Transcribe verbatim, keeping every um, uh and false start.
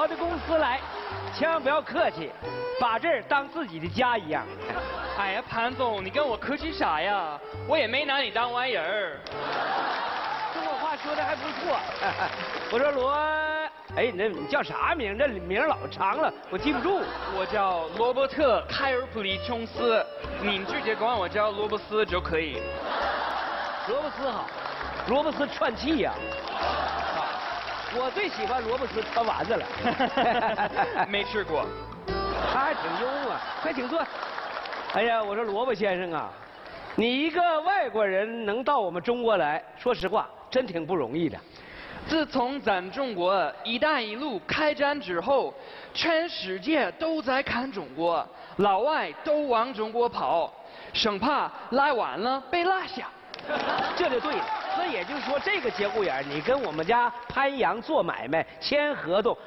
我的公司来，千万不要客气，把这儿当自己的家一样。 哎呀，潘总，你跟我客气啥呀？我也没拿你当玩意儿。 中国话说的还不错。我说罗，哎，你这你叫啥名？这名老长了，我记不住。 我叫罗伯特·开尔普里琼斯，您直接管我叫罗伯斯就可以。 罗伯斯好，罗伯斯串气呀、啊。我最喜欢罗伯斯串丸子了。 没吃过。 他还挺幽默，快请坐。哎呀，我说罗伯先生啊，你一个外国人能到我们中国来，说实话，真挺不容易的。 自从咱中国“一带一路”开展之后，全世界都在看中国，老外都往中国跑，生怕来晚了被落下。 这就对了。那也就是说，这个节骨眼儿，你跟我们家潘阳做买卖、签合同，